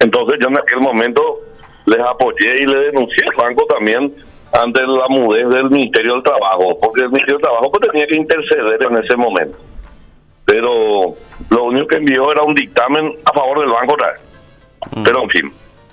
Entonces yo en aquel momento les apoyé y le denuncié al banco también ante la mudez del Ministerio del Trabajo, porque el Ministerio del Trabajo pues tenía que interceder en ese momento. Pero lo único que envió era un dictamen a favor del banco otra vez. Pero en fin.